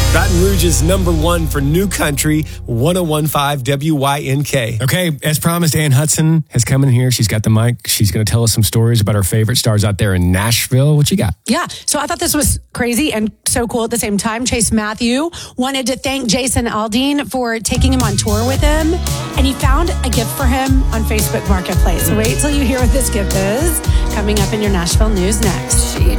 Baton Rouge's number one for new country, 101.5 WYNK. Okay, as promised, Ann Hudson has come in here. She's got the mic. She's going to tell us some stories about our favorite stars out there in Nashville. What you got? Yeah, so I thought this was crazy and so cool at the same time. Chase Matthew wanted to thank Jason Aldean for taking him on tour with him, and he found a gift for him on Facebook Marketplace. So wait till you hear what this gift is. Coming up in your Nashville news next.